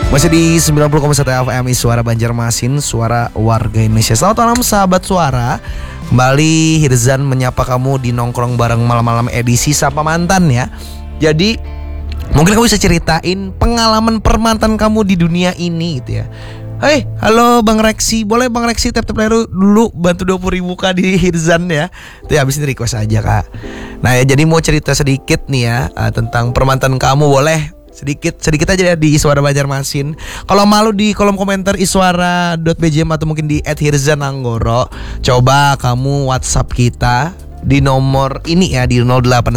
Masih di 90,1 FM Suara Banjarmasin, suara warga Indonesia. Selamat malam sahabat suara. Kembali Hirzan menyapa kamu di nongkrong bareng malam-malam edisi Sapa Mantan ya. Jadi mungkin kamu bisa ceritain pengalaman permantan kamu di dunia ini gitu ya. Hai, halo Bang Reksi. Boleh Bang Reksi tap-tap dulu bantu 20.000 Kak di Hirzan ya. Itu ya, habis ini request aja Kak. Nah ya, jadi mau cerita sedikit nih ya tentang permantan kamu, boleh sedikit aja di Iswara Banjarmasin. Kalau malu di kolom komentar iswara.bjm atau mungkin di @hirzananggoro. Coba kamu WhatsApp kita di nomor ini ya, di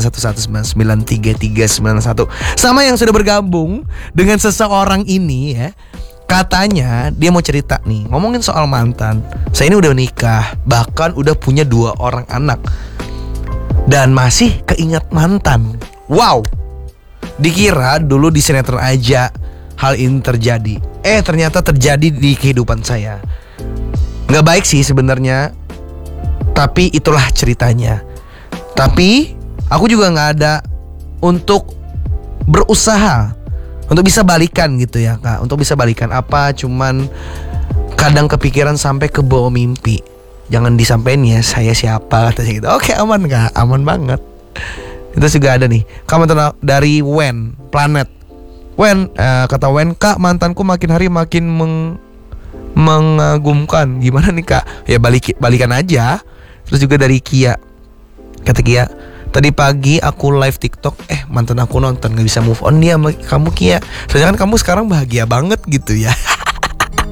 0811993391. Sama yang sudah bergabung dengan seseorang ini ya. Katanya dia mau cerita nih, ngomongin soal mantan. Saya ini udah nikah, bahkan udah punya 2 orang anak, dan masih keingat mantan. Wow. Dikira dulu di sinetron aja hal ini terjadi. Ternyata terjadi di kehidupan saya. Gak baik sih sebenarnya, tapi itulah ceritanya. Tapi aku juga gak ada untuk berusaha untuk bisa balikan gitu ya Kak. Untuk bisa balikan apa, cuman kadang kepikiran sampai ke bawah mimpi. Jangan disampein ya saya siapa, katanya gitu. Oke, aman Kak, aman banget. Itu juga ada nih komentar dari Wen Planet. Wen, kata Wen, Kak, mantanku makin hari makin mengagumkan. Gimana nih Kak? Ya balikan aja. Terus juga dari Kia. Kata Kia, tadi pagi aku live TikTok, mantan aku nonton, gak bisa move on dia sama kamu Kia. Soalnya kan kamu sekarang bahagia banget gitu ya.